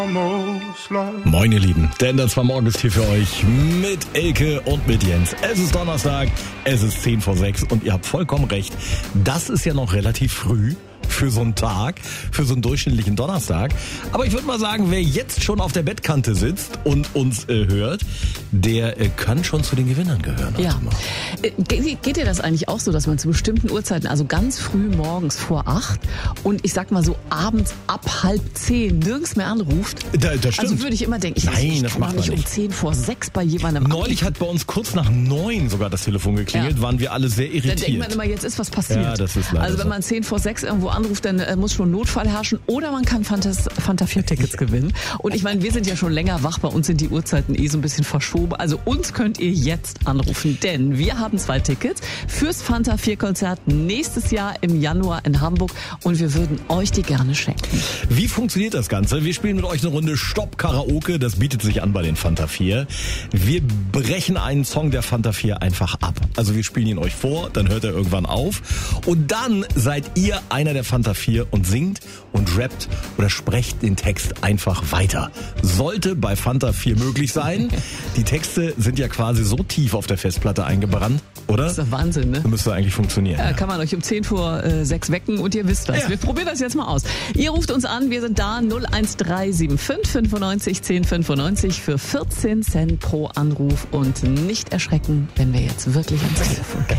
Moin ihr Lieben, der Ender zwar morgen ist hier für euch mit Elke und mit Jens. Es ist Donnerstag, es ist 10 vor 6 und ihr habt vollkommen recht, das ist ja noch relativ früh für so einen Tag, für so einen durchschnittlichen Donnerstag. Aber ich würde mal sagen, wer jetzt schon auf der Bettkante sitzt und uns hört, der kann schon zu den Gewinnern gehören. Ja. Geht dir das eigentlich auch so, dass man zu bestimmten Uhrzeiten, also ganz früh morgens vor 8 und ich sag mal so abends ab 9:30 nirgends mehr anruft? Das stimmt. Also würde ich immer denken, ich kann doch nicht um 10 vor 6 bei jemandem Neulich hat bei uns kurz nach 9 sogar das Telefon geklingelt, waren wir alle sehr irritiert. Dann denkt man immer, jetzt ist was passiert. Ja, das ist leider also wenn man 10 vor 6 irgendwo anruft, dann muss schon Notfall herrschen oder man kann Fanta 4 Tickets gewinnen. Und ich meine, wir sind ja schon länger wach, bei uns sind die Uhrzeiten so ein bisschen verschoben. Also uns könnt ihr jetzt anrufen, denn wir haben 2 Tickets fürs Fanta 4 Konzert nächstes Jahr im Januar in Hamburg und wir würden euch die gerne schenken. Wie funktioniert das Ganze? Wir spielen mit euch eine Runde Stopp Karaoke, das bietet sich an bei den Fanta 4. Wir brechen einen Song der Fanta 4 einfach ab. Also wir spielen ihn euch vor, dann hört er irgendwann auf und dann seid ihr einer der Fanta 4 und singt und rappt oder sprecht den Text einfach weiter. Sollte bei Fanta 4 möglich sein. Die Texte sind ja quasi so tief auf der Festplatte eingebrannt, oder? Das ist doch Wahnsinn, ne? Das müsste eigentlich funktionieren. Ja. Kann man euch um 10 vor 6 wecken und ihr wisst das. Ja. Wir probieren das jetzt mal aus. Ihr ruft uns an, wir sind da 01375 95 1095 für 14 Cent pro Anruf und nicht erschrecken, wenn wir jetzt wirklich ans Telefon gehen.